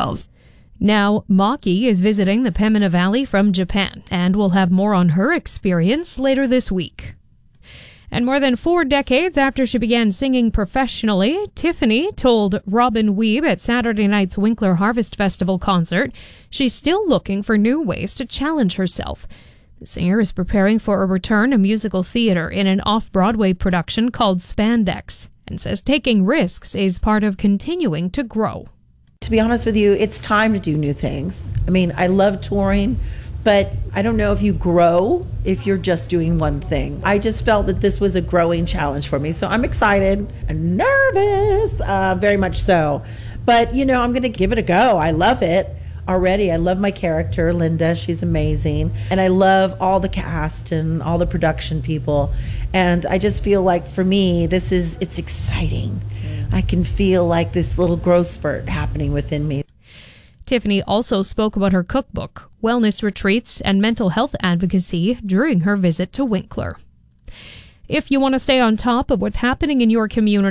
hotels. Now, Maki is visiting the Pembina Valley from Japan, and we'll have more on her experience later this week. And more than 4 decades after she began singing professionally, Tiffany told Robin Weeb at Saturday night's Winkler Harvest Festival concert she's still looking for new ways to challenge herself. The singer is preparing for a return to musical theater in an off-Broadway production called Spandex, and says taking risks is part of continuing to grow. To be honest with you, it's time to do new things. I mean, I love touring, but I don't know if you grow if you're just doing one thing. I just felt that this was a growing challenge for me. So I'm excited and nervous, very much so. But, I'm going to give it a go. I love it already. I love my character, Linda. She's amazing. And I love all the cast and all the production people. And I just feel like for me, it's exciting. I can feel like this little growth spurt happening within me. Tiffany also spoke about her cookbook, wellness retreats, and mental health advocacy during her visit to Winkler. If you want to stay on top of what's happening in your community,